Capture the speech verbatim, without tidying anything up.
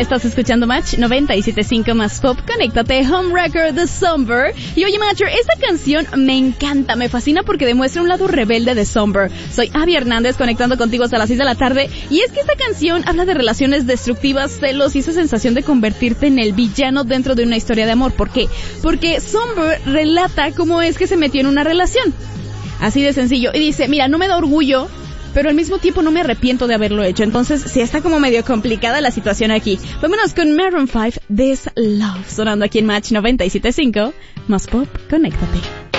Estás escuchando Match noventa y siete punto cinco más Pop. Conéctate, Homewrecker de Somber. Y oye, Matcher, esta canción me encanta, me fascina porque demuestra un lado rebelde de Somber. Soy Abby Hernández, conectando contigo hasta las seis de la tarde. Y es que esta canción habla de relaciones destructivas, celos y esa sensación de convertirte en el villano dentro de una historia de amor. ¿Por qué? Porque Somber relata cómo es que se metió en una relación. Así de sencillo. Y dice, mira, no me da orgullo, pero al mismo tiempo no me arrepiento de haberlo hecho. Entonces, sí está como medio complicada la situación aquí. Vámonos con Maroon five, This Love, sonando aquí en Match noventa y siete punto cinco. Más Pop, conéctate.